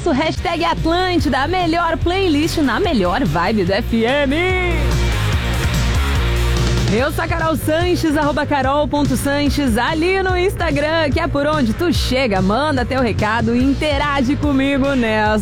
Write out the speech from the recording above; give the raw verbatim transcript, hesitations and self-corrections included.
nosso hashtag Atlântida, a melhor playlist na melhor vibe do F M. Eu sou a Carol Sanches, arroba carol.sanches, ali no Instagram, que é por onde tu chega, manda teu recado e interage comigo nessa.